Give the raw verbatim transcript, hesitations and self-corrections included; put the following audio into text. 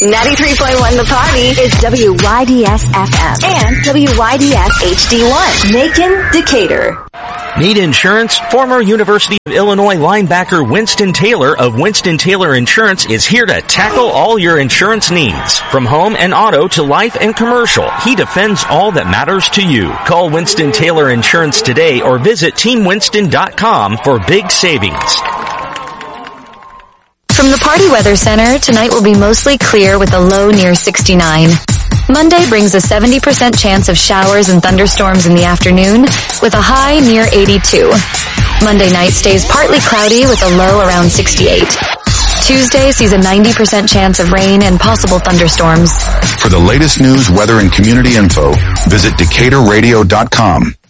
ninety-three point one The Party is W Y D S F M and W Y D S H D one. Macon, Decatur. Need insurance? Former University of Illinois linebacker Winston Taylor of Winston Taylor Insurance is here to tackle all your insurance needs. From home and auto to life and commercial, he defends all that matters to you. Call Winston Taylor Insurance today or visit team winston dot com for big savings. From the Party Weather Center, tonight will be mostly clear with a low near sixty-nine. Monday brings a seventy percent chance of showers and thunderstorms in the afternoon with a high near eighty-two. Monday night stays partly cloudy with a low around sixty-eight. Tuesday sees a ninety percent chance of rain and possible thunderstorms. For the latest news, weather, and community info, visit decatur radio dot com.